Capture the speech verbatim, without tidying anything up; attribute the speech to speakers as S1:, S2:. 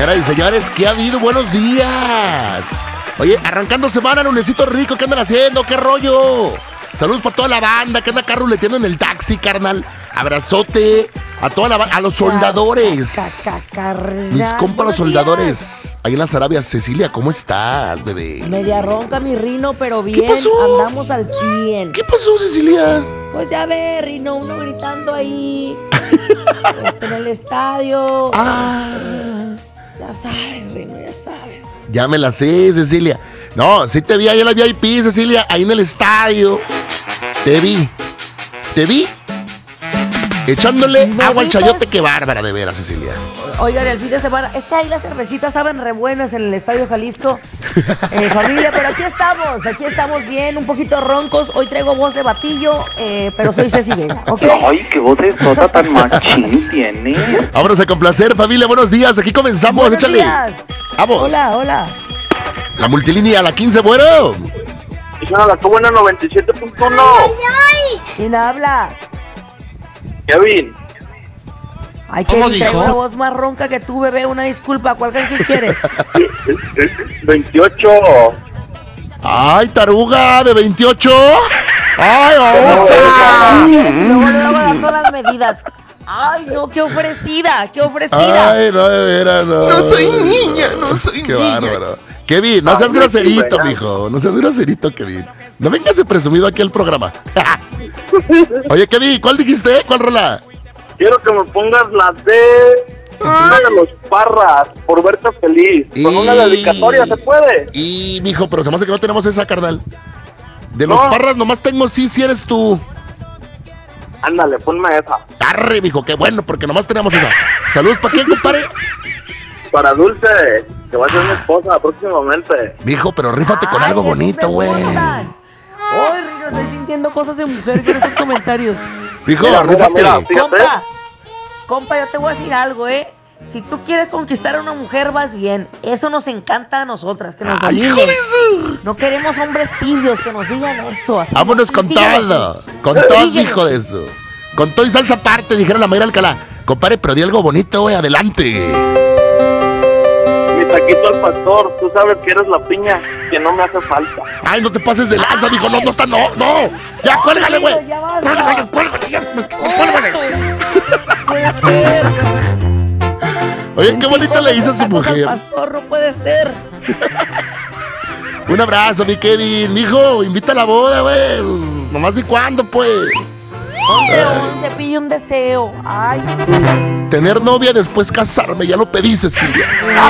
S1: Señoras y señores, ¿qué ha habido? Buenos días. Oye, arrancando semana, lunesito rico, ¿qué andan haciendo? ¿Qué rollo? Saludos para toda la banda que anda acá ruleteando en el taxi, carnal. Abrazote a toda la banda, a los soldadores. Mis compas los soldadores. Ahí en las Arabias. Cecilia, ¿cómo estás, bebé?
S2: Media ronca mi Rino, pero bien.
S1: ¿Qué pasó?
S2: Andamos al cien.
S1: ¿Qué pasó, Cecilia?
S2: Pues ya ve, Rino, uno gritando ahí este, en el estadio.
S1: Ah.
S2: Ya sabes, Rino, ya sabes.
S1: Ya me la sé, Cecilia. No, sí te vi ahí en la V I P, Cecilia, ahí en el estadio. Te vi. Te vi. Echándole agua al chayote, qué bárbara, de veras, Cecilia.
S2: Oigan, el fin de semana, es que ahí las cervecitas saben re buenas en el Estadio Jalisco. Eh, familia, pero aquí estamos, aquí estamos bien, un poquito roncos. Hoy traigo voz de batillo, eh, pero soy Ceci Vega, ¿ok?
S3: Ay, qué voz de sota tan machín tiene.
S1: Vámonos a complacer, familia, buenos días, aquí comenzamos,
S2: Buenos
S1: échale.
S2: días.
S1: Vamos.
S2: Hola, hola.
S1: La multilínea, la quince, bueno.
S3: Es una la buena noventa y siete punto uno.
S2: ¿Quién habla?
S3: Kevin.
S2: Ay,
S1: ¿Cómo
S2: que
S1: dijo?
S2: traigo una voz más ronca que tú, bebé, una disculpa. ¿Cuál canción quieres?
S3: veintiocho.
S1: Ay, taruga de veintiocho. Ay,
S2: Luego,
S1: osa.
S2: luego dando las medidas. Ay, no, qué ofrecida, qué ofrecida.
S1: Ay, no, de veras, no.
S4: No soy niña, no soy
S1: Qué
S4: niña.
S1: bárbaro. Kevin, no seas
S3: Ay,
S1: groserito,
S3: qué
S1: mijo. No seas groserito, Kevin. No vengas de presumido aquí al programa. Oye, Kevin, ¿cuál dijiste? ¿Cuál rola?
S3: Quiero que me pongas la de una de los Parras, por verte feliz. Con
S1: Y-
S3: una dedicatoria, ¿se puede?
S1: Y, mijo, pero se me hace que no tenemos esa, carnal. De los
S3: No.
S1: Parras nomás tengo sí, si eres tú.
S3: Ándale, ponme esa.
S1: Arre, mijo, qué bueno, porque nomás tenemos esa. Saludos, ¿para quién, compadre?
S3: Para Dulce, que va a ser mi esposa próximamente.
S1: Mijo, pero rífate con
S2: Ay,
S1: algo
S2: esos
S1: bonito,
S2: me
S1: güey.
S2: gustan. Ay, Rino, estoy sintiendo cosas de mujer con esos comentarios.
S1: Mijo,
S3: Mira, mira,
S1: rífate.
S3: mira. Fíjate.
S2: Compa, compa, yo te voy a decir algo, ¿eh? Si tú quieres conquistar a una mujer, vas bien. Eso nos encanta a nosotras, que nos
S1: Ay,
S2: dominen.
S1: hijo de su-
S2: No queremos hombres tibios que nos digan eso. Así,
S1: Vámonos
S2: así,
S1: con
S2: síguele
S1: todo.
S2: así.
S1: Con todo,
S2: Síguele.
S1: hijo de eso. Con todo y salsa aparte, dijera la Mayra Alcalá. Compadre, pero di algo bonito, güey, adelante.
S3: Mi taquito al pastor, tú sabes que eres la piña que no me hace falta.
S1: Ay, no te pases de lanza, mijo. No, no está, no, no. Ya, cuélgale, güey.
S2: Ay, ya basta.
S1: Cuélgale, cuélgale, ya, pues, cuélgale.
S2: Puede ser.
S1: Oye, qué bonito le hizo a su
S2: Tacos al
S1: mujer.
S2: pastor, no puede ser.
S1: Un abrazo, mi Kevin. Mijo, invita a la boda, güey. Nomás de cuándo, pues.
S2: once once, pide un deseo. Ay,
S1: Tener novia, después casarme. Ya lo pedí, Cecilia.